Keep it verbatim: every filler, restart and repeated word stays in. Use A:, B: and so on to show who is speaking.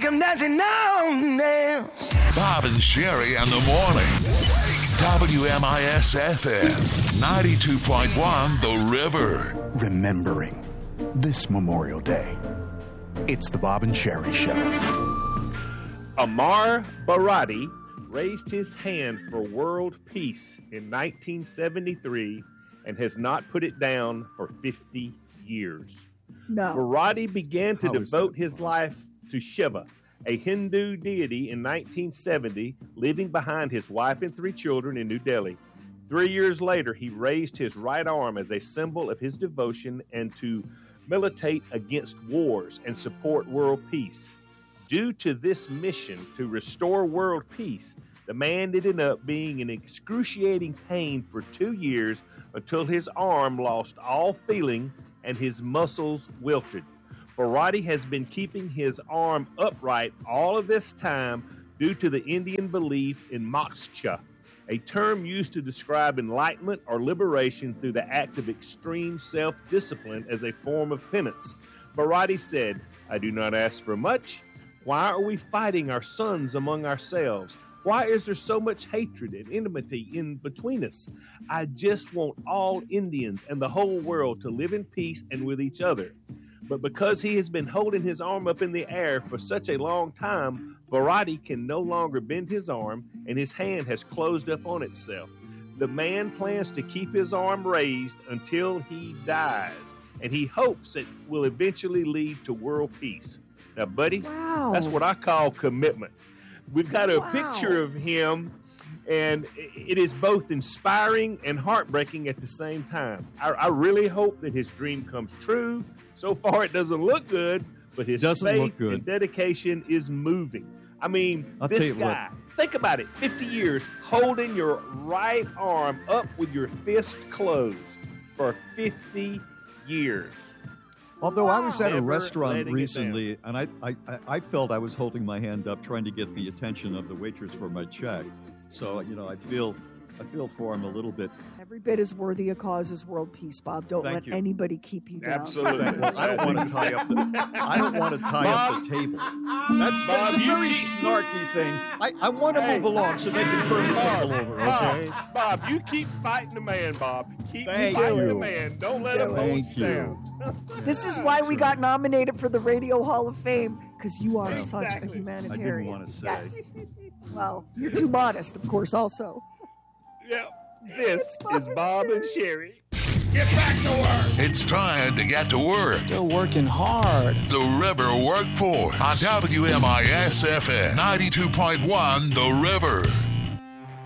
A: like I'm dancing on now.
B: Bob and Sherry in the morning. W M I S F M ninety-two point one The River.
C: Remembering this Memorial Day. It's the Bob and Sherry Show.
D: Amar Barati raised his hand for world peace in nineteen seventy-three and has not put it down for fifty years.
E: No.
D: Barati began to
C: How is
D: devote
C: that
D: his
C: possible?
D: life to Shiva, a Hindu deity, in nineteen seventy, leaving behind his wife and three children in New Delhi. Three years later, he raised his right arm as a symbol of his devotion and to militate against wars and support world peace. Due to this mission to restore world peace, the man ended up being in excruciating pain for two years until his arm lost all feeling and his muscles wilted. Barati has been keeping his arm upright all of this time due to the Indian belief in moksha, a term used to describe enlightenment or liberation through the act of extreme self-discipline as a form of penance. Barati said, "I do not ask for much. Why are we fighting our sons among ourselves? Why is there so much hatred and enmity in between us? I just want all Indians and the whole world to live in peace and with each other." But because he has been holding his arm up in the air for such a long time, Barati can no longer bend his arm and his hand has closed up on itself. The man plans to keep his arm raised until he dies, and he hopes it will eventually lead to world peace. Now, buddy,
E: Wow.
D: that's what I call commitment. We've got a
E: Wow.
D: picture of him, and it is both inspiring and heartbreaking at the same time. I, I really hope that his dream comes true. So far, it doesn't look good, but his
F: Doesn't
D: faith
F: look good.
D: and dedication is moving. I mean,
F: I'll tell
D: this
F: you what.
D: guy, think about it, fifty years, holding your right arm up with your fist closed for fifty years.
F: Although I was at a
D: Never
F: restaurant
D: letting it
F: recently, and I, I, I- I felt I was holding my hand up trying to get the attention of the waitress for my check. So, you know, I feel I feel for him a little bit.
E: Every bit as worthy a cause as world peace, Bob. Don't
F: Thank
E: let
F: you.
E: anybody keep you down.
D: Absolutely.
F: Well, I don't want to tie up the I don't want to tie up the table. That's, that's
D: Bob,
F: a
D: you
F: very
D: keep-
F: snarky thing. I, I want to
D: Hey.
F: move along so they can turn the table over, okay?
D: Bob, Bob, you keep fighting the man, Bob. Keep
F: Thank
D: fighting
F: you.
D: the man. Don't let him hold
F: Thank
D: you
F: you.
D: down.
E: This is why we got nominated for the Radio Hall of Fame, because you are such a
D: Exactly.
E: humanitarian.
F: wanna say.
E: Yes. Well, you're too modest, of course, also.
D: Yeah. This is Bob and Sherry.
B: Get back to work. It's time to get to work.
A: Still working hard.
B: The River Workforce on W M I S F M ninety-two point one The River.